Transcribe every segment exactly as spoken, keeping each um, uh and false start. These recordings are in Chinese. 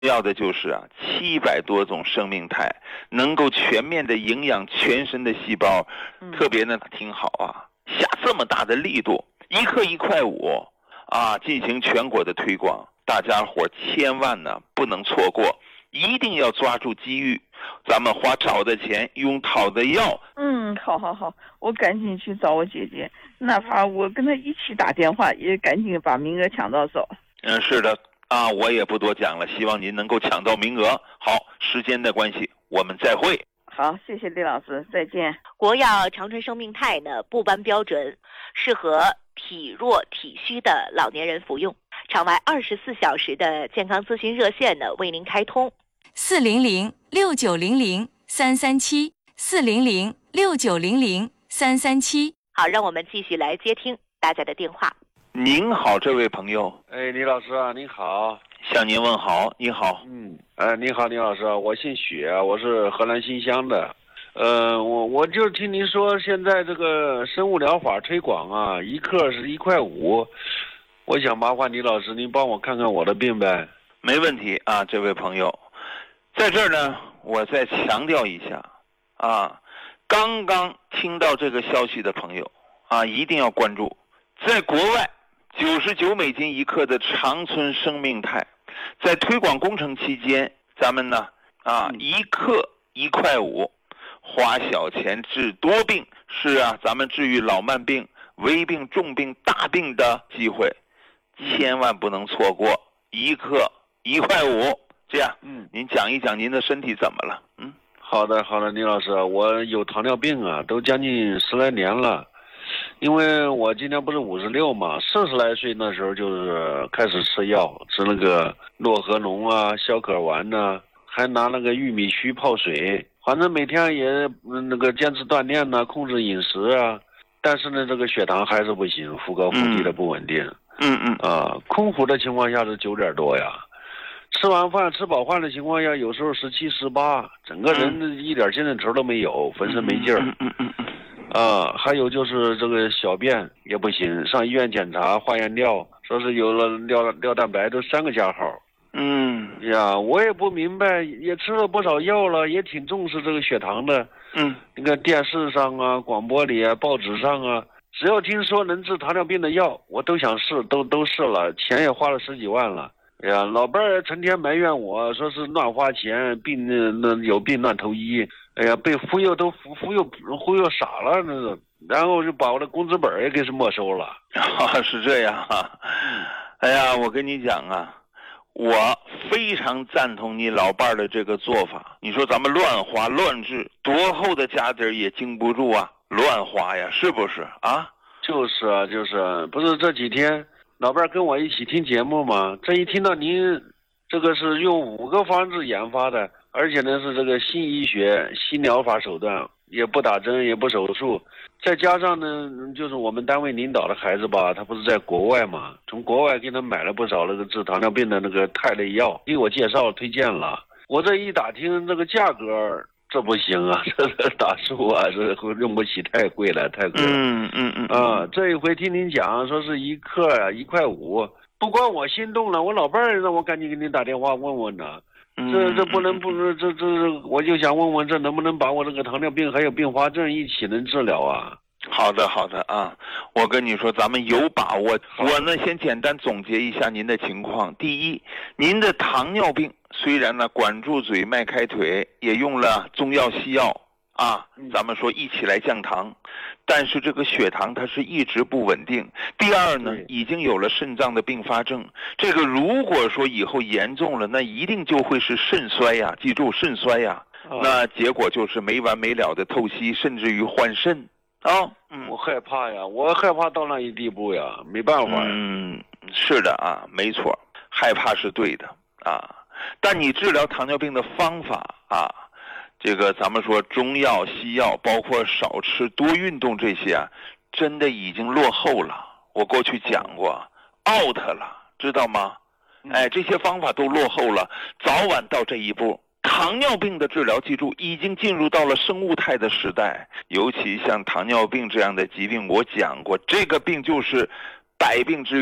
要的就是啊，七百多种生命态能够全面的营养全身的细胞， 嗯、 特别呢挺好啊，下这么大的力度，一克一块五啊，进行全国的推广，大家伙千万呢不能错过，一定要抓住机遇，咱们花少的钱用讨的药。 嗯，好好好，我赶紧去找我姐姐，哪怕我跟她一起打电话，也赶紧把名额抢到手。 嗯，是的。啊，我也不多讲了，希望您能够抢到名额。好，时间的关系，我们再会。 好，谢谢李老师，再见。 国药长春生命肽呢，不颁标准，适合体弱体虚的老年人服用。场外二十四小时的健康咨询热线呢，为您开通四零零六九零零三三七四零零六九零零三三七。 好，让我们继续来接听大家的电话。 您好，这位朋友。 哎，李老师啊，您好。 向您问好。你好。 嗯，呃，您好，李老师，我姓许，我是河南新乡的。呃，我我就听您说现在这个生物疗法推广啊，一克是一块五，我想麻烦李老师您帮我看看我的病呗。 没问题啊，这位朋友，在这儿呢，我再强调一下啊，刚刚听到这个消息的朋友啊，一定要关注，在国外。九十九美金一克的长春生命肽，在推广工程期间，咱们呢啊一克一块五，花小钱治多病，是啊，咱们治愈老慢病、危病、重病、大病的机会，千万不能错过。一克一块五，这样，嗯，您讲一讲您的身体怎么了？嗯， 好的，好的，李老师，我有糖尿病啊，都将近十来年了。因为我今年不是五十六嘛，四十来岁那时候就是开始吃药，吃那个洛和农啊、消可丸呐、啊，还拿那个玉米须泡水，反正每天也那个坚持锻炼呐、啊，控制饮食啊。但是呢，这个血糖还是不行，忽高忽低的不稳定。 嗯嗯啊，空腹的情况下是九点多呀，吃完饭吃饱饭的情况下，有时候十七、十八，整个人一点精神头都没有，浑身没劲儿。 嗯嗯嗯嗯。 啊，还有就是这个小便也不行，上医院检查化验尿，说是有了尿尿蛋白都三个加号。 嗯呀，我也不明白，也吃了不少药了，也挺重视这个血糖的。 嗯， 你看电视上啊、广播里啊、报纸上啊，只要听说能治糖尿病的药，我都想试，都都试了，钱也花了十几万了。哎呀，老伴儿成天埋怨我说是乱花钱，病那有病乱投医。哎呀，被忽悠都忽忽悠忽悠傻了，那个，然后就把我的工资本也给是没收了。 啊，是这样啊。哎呀，我跟你讲啊，我非常赞同你老伴儿的这个做法。你说咱们乱花乱治，多厚的家底儿也经不住啊，乱花呀，是不是啊？ 就是啊，就是不是这几天老伴儿跟我一起听节目嘛，这一听到您这个是用五个方子研发的。而且呢是这个新医学新疗法手段，也不打针也不手术，再加上呢就是我们单位领导的孩子吧，他不是在国外嘛，从国外给他买了不少那个治糖尿病的那个肽类药，给我介绍推荐了。我这一打听这个价格，这不行啊，这个打数啊，这用不起，太贵了，太贵了。 嗯嗯嗯啊，这一回听您讲说是一克啊一块五，不光我心动了，我老伴儿让我赶紧给您打电话问问呢。这这不能不能这这我就想问问，这能不能把我这个糖尿病还有并发症一起能治疗啊？ 好的好的啊，我跟你说，咱们有把握。我呢先简单总结一下您的情况。第一，您的糖尿病虽然呢管住嘴迈开腿，也用了中药西药啊，咱们说一起来降糖，但是这个血糖它是一直不稳定。第二呢，已经有了肾脏的并发症，这个如果说以后严重了，那一定就会是肾衰呀，记住肾衰呀，那结果就是没完没了的透析，甚至于换肾啊。嗯， 我害怕呀，我害怕到那一地步呀，没办法呀。 嗯，是的啊，没错，害怕是对的啊，但你治疗糖尿病的方法啊，这个咱们说中药西药包括少吃多运动这些啊，真的已经落后了。我过去讲过 out 了，知道吗？哎，这些方法都落后了，早晚到这一步。糖尿病的治疗记住已经进入到了生物态的时代，尤其像糖尿病这样的疾病，我讲过这个病就是百病之源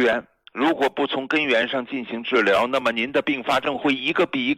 如果不从根源上进行治疗，那么您的并发症会一个比一